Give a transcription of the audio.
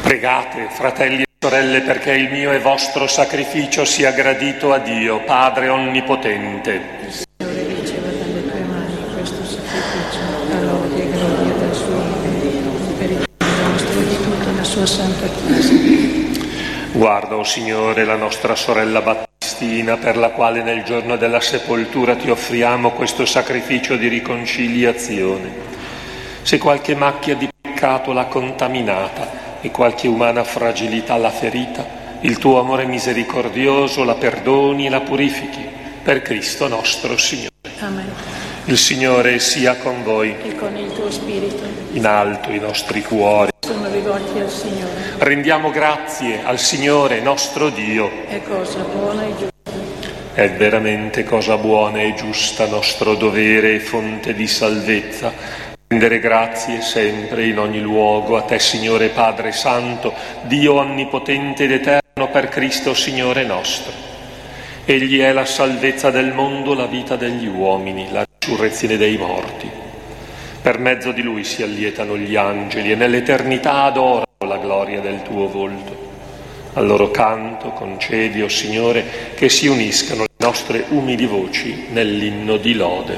Pregate, fratelli e sorelle, perché il mio e vostro sacrificio sia gradito a Dio, Padre Onnipotente. Il Signore riceva dalle tue mani questo sacrificio, a lode e gloria del suo nome, per il bene nostro e di tutta la sua santa Chiesa. Guarda, o Signore, la nostra sorella Battistina, per la quale nel giorno della sepoltura ti offriamo questo sacrificio di riconciliazione. Se qualche macchia di peccato l'ha contaminata e qualche umana fragilità l'ha ferita, il tuo amore misericordioso la perdoni e la purifichi, per Cristo nostro Signore. Amen. Il Signore sia con voi. E con il tuo spirito. In alto i nostri cuori. Sono rivolti al Signore. Rendiamo grazie al Signore nostro Dio. È cosa buona e giusta. È veramente cosa buona e giusta, nostro dovere e fonte di salvezza, rendere grazie sempre in ogni luogo a te, Signore Padre Santo, Dio onnipotente ed eterno, per Cristo Signore nostro. Egli è la salvezza del mondo, la vita degli uomini, la risurrezione dei morti. Per mezzo di Lui si allietano gli angeli e nell'eternità adorano la gloria del tuo volto. Al loro canto concedi, o Signore, che si uniscano le nostre umili voci nell'inno di lode.